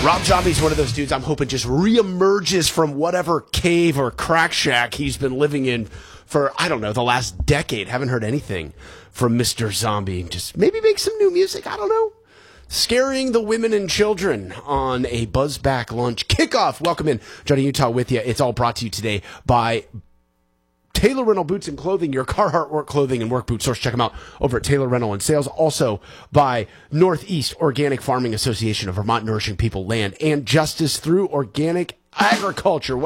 Rob Zombie's one of those dudes I'm hoping just reemerges from whatever cave or crack shack he's been living in for, I don't know, the last decade. Haven't heard anything from Mr. Zombie. Just maybe make some new music. I don't know. Scaring the women and children on a Buzzback lunch kickoff. Welcome in. Johnny Utah with you. It's all brought to you today by Taylor Rental Boots and Clothing, your Carhartt work clothing and work boot source. Check them out over at Taylor Rental and Sales. Also by Northeast Organic Farming Association of Vermont, nourishing people, land, and justice through organic agriculture.